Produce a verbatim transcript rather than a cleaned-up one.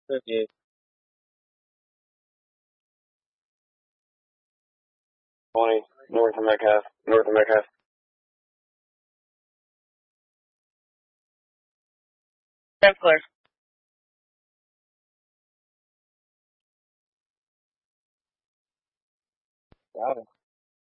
fifty-eight. twenty, north of Metcalf, north of Metcalf. That's clear. Got it.